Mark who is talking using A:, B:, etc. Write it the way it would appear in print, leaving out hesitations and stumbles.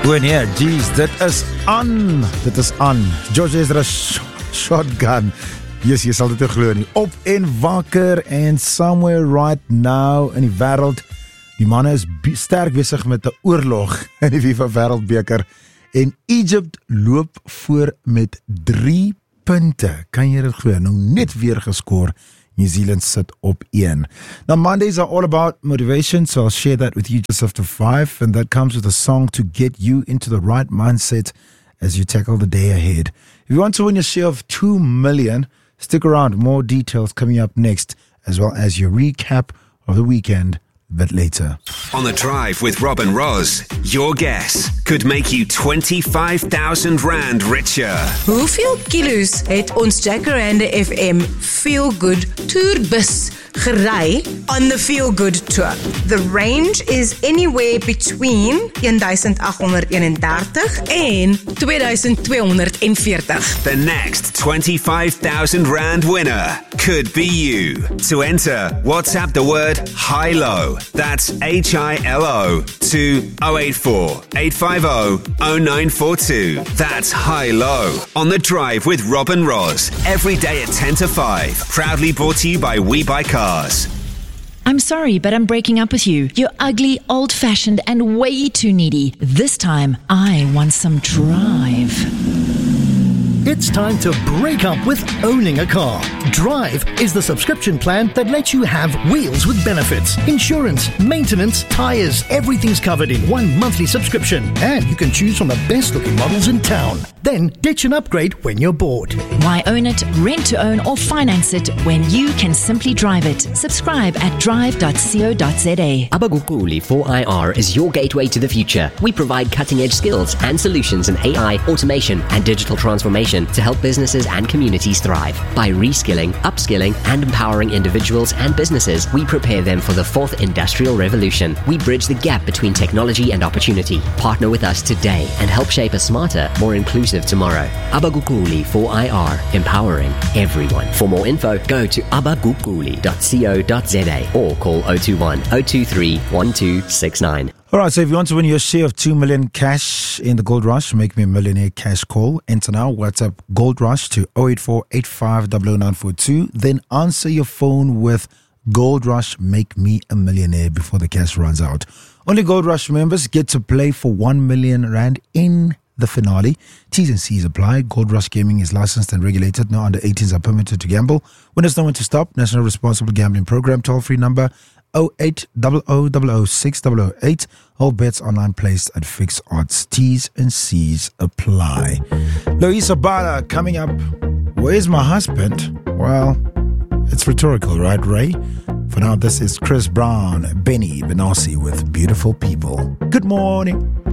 A: O nee, geez, dit is aan. George Ezra Shotgun. Yes, jy sal dit te glo nie. Op en wakker and somewhere right now in die wêreld. Die manne is sterk besig met 'n oorlog in die FIFA Wêreldbeker en Egypt loop voor met 3 punte. Kan jy dit glo? Nou net weer geskoor. New Zealand sit op 1. Now Mondays are all about motivation, so I'll share that with you just after 5, and that comes with a song to get you into the right mindset as you tackle the day ahead. If you want to win your share of 2 million, stick around. More details coming up next, as well as your recap of the weekend a bit later.
B: On the Drive with Rob and Roz, your guess could make you 25,000 Rand richer.
C: Hoeveel kilos het ons Jacaranda FM Feel Good Tourbus gery on the Feel Good Tour? The range is anywhere between 1,831 en 2,240.
B: The next 25,000 Rand winner could be you. To enter, WhatsApp the word HILO. That's HILO to 084 850 0942. That's HILO. On the Drive with Rob and Roz. Every day at 10 to 5. Proudly brought to you by We Buy Cars.
D: I'm sorry, but I'm breaking up with you. You're ugly, old-fashioned, and way too needy. This time, I want some drive.
E: It's time to break up with owning a car. Drive is the subscription plan that lets you have wheels with benefits, insurance, maintenance, tires, everything's covered in one monthly subscription. And you can choose from the best looking models in town. Then ditch and upgrade when you're bored.
D: Why own it, rent to own, or finance it when you can simply drive it? Subscribe at drive.co.za.
F: Abagukuli 4IR is your gateway to the future. We provide cutting-edge skills and solutions in AI, automation, and digital transformation to help businesses and communities thrive. By reskilling, upskilling, and empowering individuals and businesses, we prepare them for the 4th industrial revolution. We bridge the gap between technology and opportunity. Partner with us today and help shape a smarter, more inclusive tomorrow. Abagukuli 4IR, empowering everyone. For more info, go to abagukuli.co.za or call 021 023 1269.
A: Alright, so if you want to win your share of 2 million cash in the Gold Rush, make me a millionaire cash call. Enter now, WhatsApp Gold Rush to 084 85 00942. Then answer your phone with Gold Rush, make me a millionaire before the cash runs out. Only Gold Rush members get to play for 1 million Rand in the finale. T's and C's apply. Gold Rush Gaming is licensed and regulated. No under 18s are permitted to gamble. Winners know when to stop. National Responsible Gambling Program. Toll-free number 0800-006-008. All bets online placed at fixed odds. T's and C's apply. Loisa Bala coming up. Where's my husband? Well, it's rhetorical, right, Ray? For now, this is Chris Brown, Benny Benassi with Beautiful People. Good morning.